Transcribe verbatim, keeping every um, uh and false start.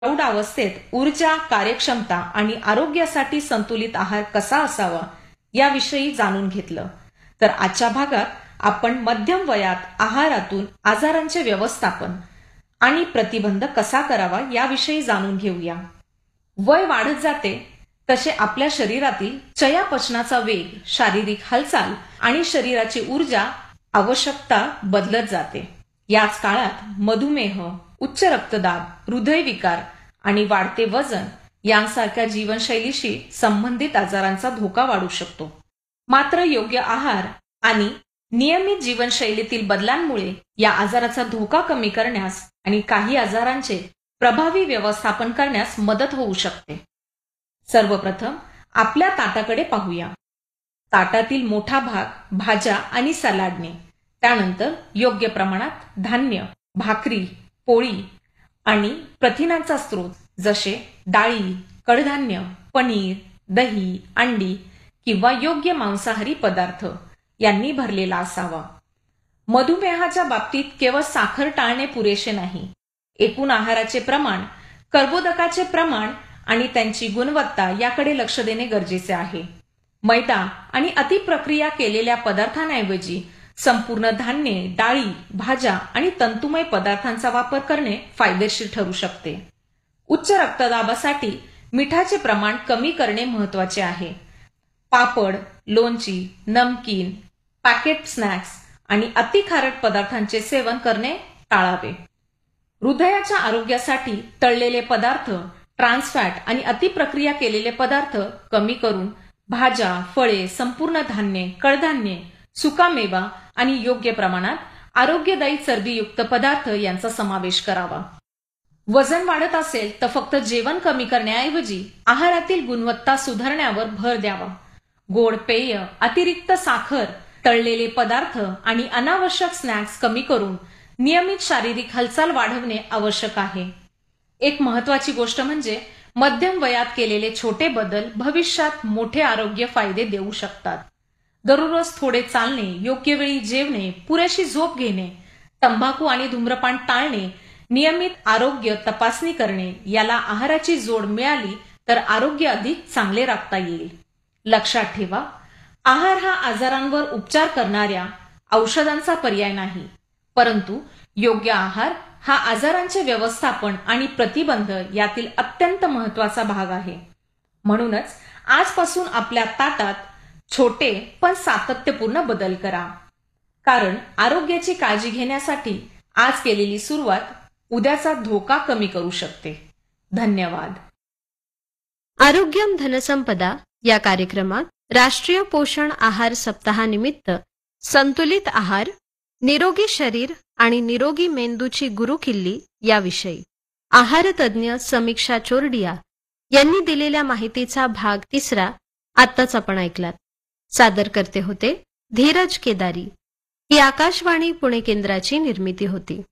प्रौढ अवस्थेत ऊर्जा, कार्यक्षमता आणि आरोग्यासाठी संतुलित आहार कसा असावा याविषयी जाणून घेतलं. तर आजच्या भागात आपण मध्यम वयात आहारातून आजारांचे व्यवस्थापन आणि प्रतिबंध कसा करावा याविषयी जाणून घेऊया. वय वाढत जाते तसे आपल्या शरीरातील चयापचनाचा वेग, शारीरिक हालचाल आणि शरीराची ऊर्जा आवश्यकता बदलत जाते. याच काळात मधुमेह, उच्च रक्तदाब, हृदयविकार आणि वाढते वजन यांसारख्या जीवनशैलीशी संबंधित आजारांचा धोका वाढू शकतो. मात्र योग्य आहार आणि नियमित जीवनशैलीतील बदलांमुळे या आजाराचा धोका कमी करण्यास आणि काही आजारांचे प्रभावी व्यवस्थापन करण्यास मदत होऊ शकते. सर्वप्रथम आपल्या ताटाकडे पाहूया. ताटातील मोठा भाग भाज्या आणि सलाडने, त्यानंतर योग्य प्रमाणात धान्य, भाकरी, पोळी आणि प्रथिनांचा स्रोत जसे डाळी, कडधान्य, पनीर, दही, अंडी किंवा योग्य मांसाहारी पदार्थ यांनी भरलेला असावा. मधुमेहाच्या बाबतीत केवळ साखर टाळणे पुरेसे नाही. एकूण आहाराचे प्रमाण, कर्बोदकाचे प्रमाण आणि त्यांची गुणवत्ता याकडे लक्ष देणे गरजेचे आहे. मैदा आणि अतिप्रक्रिया केलेल्या पदार्थांऐवजी संपूर्ण धान्ये, डाळी, भाज्या आणि तंतुमय पदार्थांचा वापर करणे फायदेशीर ठरू शकते. उच्च रक्तदाबासाठी मिठाचे प्रमाण कमी करणे महत्वाचे आहे. पापड, लोणची, नमकीन, पॅकेट स्नॅक्स आणि अतिखारट पदार्थांचे सेवन करणे टाळावे. हृदयाच्या आरोग्यासाठी तळलेले पदार्थ, ट्रान्सफॅट आणि अतिप्रक्रिया केलेले पदार्थ कमी करून भाज्या, फळे, संपूर्ण धान्ये, कडधान्ये, सुकामेवा आणि योग्य प्रमाणात आरोग्यदायी चरबीयुक्त पदार्थ यांचा समावेश करावा. वजन वाढत असेल तर फक्त जेवण कमी करण्याऐवजी आहारातील गुणवत्ता सुधारण्यावर भर द्यावा. गोड पेय, अतिरिक्त साखर, तळलेले पदार्थ आणि अनावश्यक स्नॅक्स कमी करून नियमित शारीरिक हालचाल वाढवणे आवश्यक आहे. एक महत्वाची गोष्ट म्हणजे मध्यम वयात केलेले छोटे बदल भविष्यात मोठे आरोग्य फायदे देऊ शकतात. दररोज थोडे चालणे, योग्य वेळी जेवणे, पुरेशी झोप घेणे, तंबाखू आणि धूम्रपान टाळणे, नियमित आरोग्य तपासणी करणे याला आहाराची जोड मिळाली तर आरोग्य अधिक चांगले राखता येईल. लक्षात ठेवा, आहार हा आजारांवर उपचार करणाऱ्या औषधांचा पर्याय नाही, परंतु योग्य आहार हा आजारांचे व्यवस्थापन आणि प्रतिबंध यातील अत्यंत महत्वाचा भाग आहे. म्हणूनच आजपासून आपल्या ताटात छोटे पण सातत्यपूर्ण बदल करा. कारण आरोग्याची काळजी घेण्यासाठी आज केलेली सुरुवात उद्याचा धोका कमी करू शकते. धन्यवाद. आरोग्यम धनसंपदा या कार्यक्रमात राष्ट्रीय पोषण आहार सप्ताहानिमित्त संतुलित आहार, निरोगी शरीर आणि निरोगी मेंदूची गुरुकिल्ली याविषयी आहारतज्ञ समीक्षा चोरडिया यांनी दिलेल्या माहितीचा भाग तिसरा आत्ताच आपण ऐकलात. सादर करते होते धीरज केदारी. ही आकाशवाणी पुणे केंद्राची निर्मिती होती.